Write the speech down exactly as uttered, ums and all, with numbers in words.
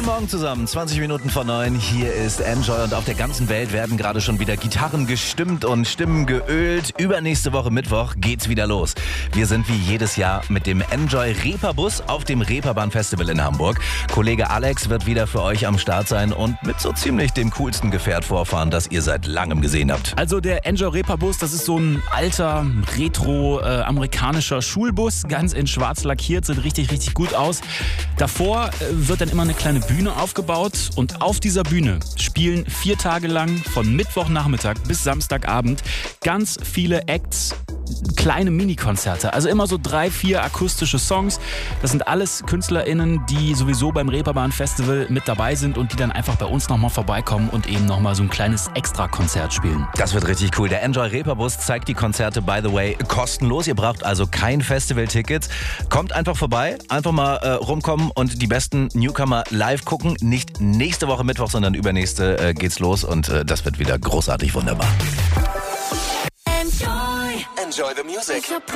Guten Morgen zusammen, zwanzig Minuten vor neun, hier ist Enjoy und auf der ganzen Welt werden gerade schon wieder Gitarren gestimmt und Stimmen geölt. Übernächste Woche Mittwoch geht's wieder los. Wir sind wie jedes Jahr mit dem Enjoy Reeperbus auf dem Reeperbahn Festival in Hamburg. Kollege Alex wird wieder für euch am Start sein und mit so ziemlich dem coolsten Gefährt vorfahren, das ihr seit langem gesehen habt. Also der Enjoy Reeperbus, das ist so ein alter, retro äh, amerikanischer Schulbus, ganz in schwarz lackiert, sieht richtig, richtig gut aus. Davor äh, wird dann immer eine kleine Bühne aufgebaut und auf dieser Bühne spielen vier Tage lang von Mittwochnachmittag bis Samstagabend ganz viele Acts, kleine Mini-Konzerte, also immer so drei, vier akustische Songs. Das sind alles KünstlerInnen, die sowieso beim Reeperbahn Festival mit dabei sind und die dann einfach bei uns nochmal vorbeikommen und eben nochmal so ein kleines Extra-Konzert spielen. Das wird richtig cool. Der Enjoy Reeperbus zeigt die Konzerte, by the way, kostenlos. Ihr braucht also kein Festival-Ticket. Kommt einfach vorbei, einfach mal äh, rumkommen und die besten Newcomer live gucken. Nicht nächste Woche Mittwoch, sondern übernächste äh, geht's los und äh, das wird wieder großartig wunderbar. Enjoy the music.